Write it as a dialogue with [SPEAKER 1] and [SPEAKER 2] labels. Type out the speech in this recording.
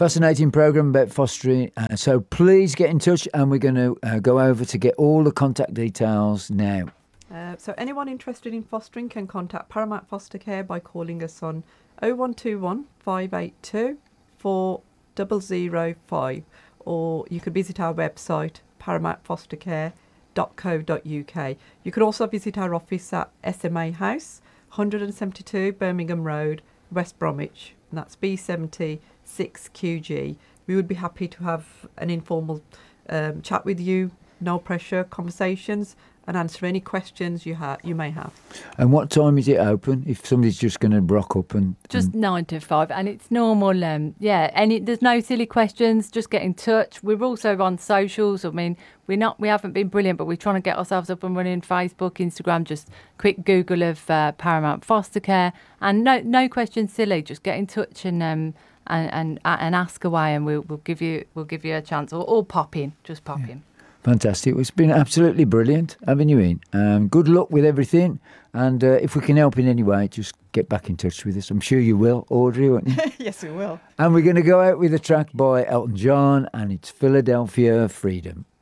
[SPEAKER 1] Fascinating programme about fostering. So please get in touch, and we're going to go over to get all the contact details now.
[SPEAKER 2] So anyone interested in fostering can contact Paramount Foster Care by calling us on 0121 582 4005, or you could visit our website paramountfostercare.co.uk. You could also visit our office at SMA House, 172 Birmingham Road, West Bromwich, and that's B70 6QG. We would be happy to have an informal chat with you, no pressure conversations, and answer any questions you may have.
[SPEAKER 1] And what time is it open if somebody's just going to rock up?
[SPEAKER 3] Just 9 to 5, and it's normal. There's no silly questions. Just get in touch. We're also on socials. I mean, we haven't been brilliant, but we're trying to get ourselves up and running. Facebook, Instagram. Just quick Google of Paramount Foster Care, and no questions silly. Just get in touch and ask away, and we'll give you a chance, or pop in. Just pop in.
[SPEAKER 1] Fantastic. It's been absolutely brilliant having you in. Good luck with everything. And if we can help in any way, just get back in touch with us. I'm sure you will, Audrey, won't you?
[SPEAKER 2] Yes, we will.
[SPEAKER 1] And we're going to go out with a track by Elton John, and it's Philadelphia Freedom.